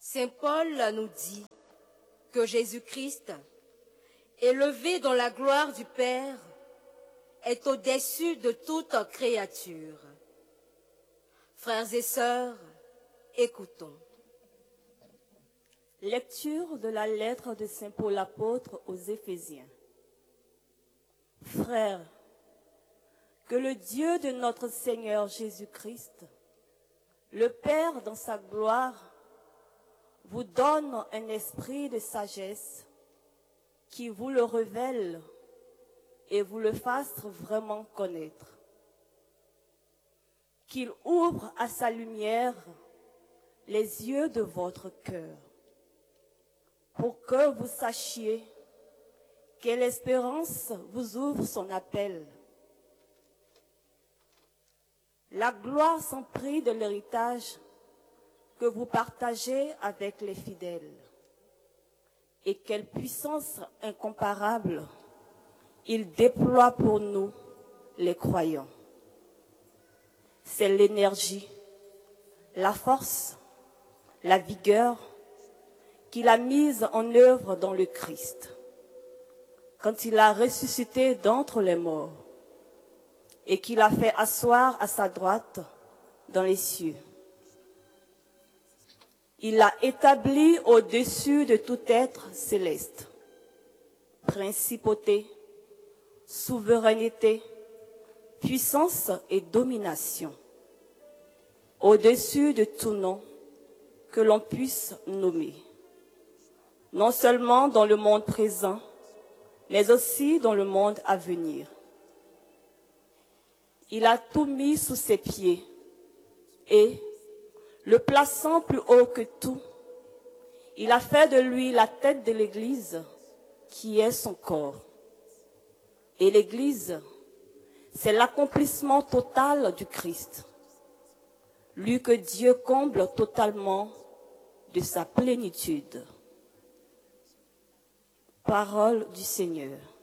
Saint Paul nous dit que Jésus-Christ, élevé dans la gloire du Père, est au-dessus de toute créature. Frères et sœurs, écoutons. Lecture de la lettre de Saint Paul apôtre aux Éphésiens. Frères, que le Dieu de notre Seigneur Jésus-Christ, le Père dans sa gloire, vous donne un esprit de sagesse qui vous le révèle et vous le fasse vraiment connaître. Qu'il ouvre à sa lumière les yeux de votre cœur, pour que vous sachiez quelle espérance vous ouvre son appel, la gloire sans prix de l'héritage que vous partagez avec les fidèles, et quelle puissance incomparable il déploie pour nous, les croyants. C'est l'énergie, la force, la vigueur qu'il a mise en œuvre dans le Christ, quand il a ressuscité d'entre les morts et qu'il a fait asseoir à sa droite dans les cieux. Il l'a établi au-dessus de tout être céleste, principauté, souveraineté, puissance et domination, au-dessus de tout nom que l'on puisse nommer, non seulement dans le monde présent, mais aussi dans le monde à venir. Il a tout mis sous ses pieds et, le plaçant plus haut que tout, il a fait de lui la tête de l'Église, qui est son corps. Et l'Église, c'est l'accomplissement total du Christ, lui que Dieu comble totalement de sa plénitude. Parole du Seigneur.